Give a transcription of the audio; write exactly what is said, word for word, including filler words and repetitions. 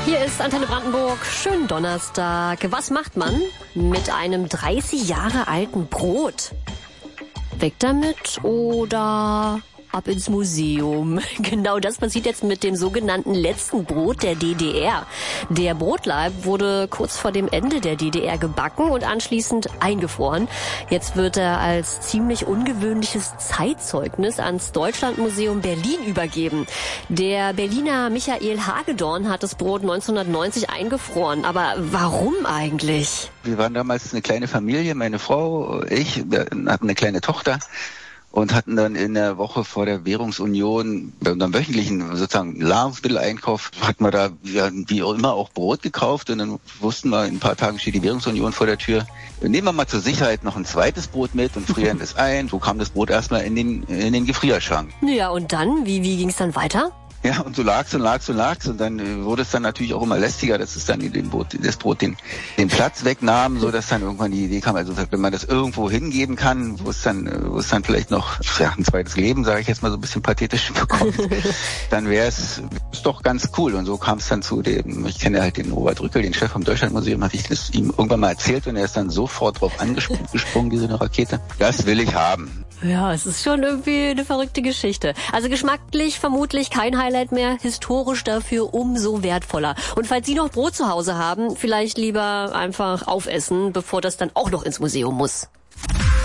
Hier ist Antenne Brandenburg. Schönen Donnerstag. Was macht man mit einem dreißig Jahre alten Brot? Weg damit oder ab ins Museum? Genau das passiert jetzt mit dem sogenannten letzten Brot der D D R. Der Brotleib wurde kurz vor dem Ende der D D R gebacken und anschließend eingefroren. Jetzt wird er als ziemlich ungewöhnliches Zeitzeugnis ans Deutschlandmuseum Berlin übergeben. Der Berliner Michael Hagedorn hat das Brot neunzehnhundertneunzig eingefroren. Aber warum eigentlich? Wir waren damals eine kleine Familie, meine Frau, ich, wir hatten eine kleine Tochter. Und hatten dann in der Woche vor der Währungsunion, bei unserem wöchentlichen sozusagen Nahrungsmitteleinkauf, hatten wir da ja, wie auch immer auch Brot gekauft. Und dann wussten wir, in ein paar Tagen steht die Währungsunion vor der Tür. Nehmen wir mal zur Sicherheit noch ein zweites Brot mit und frieren es ein. So kam das Brot erstmal in den, in den Gefrierschrank. Ja, und dann? Wie, wie ging es dann weiter? Ja, und so lag's und lag's und lag's und dann äh, wurde es dann natürlich auch immer lästiger, dass es dann in dem Brot, das Brot den, den Platz wegnahm, so dass dann irgendwann die Idee kam, also wenn man das irgendwo hingeben kann, wo es dann, wo es dann vielleicht noch ja, ein zweites Leben, sage ich jetzt mal so ein bisschen pathetisch bekommt, dann wäre es doch ganz cool. Und so kam es dann zu dem, ich kenne halt den Robert Rückel, den Chef vom Deutschlandmuseum, hatte ich das ihm irgendwann mal erzählt und er ist dann sofort drauf angesprungen, wie so eine Rakete. Das will ich haben. Ja, es ist schon irgendwie eine verrückte Geschichte. Also geschmacklich vermutlich kein Highlight mehr, historisch dafür umso wertvoller. Und falls Sie noch Brot zu Hause haben, vielleicht lieber einfach aufessen, bevor das dann auch noch ins Museum muss.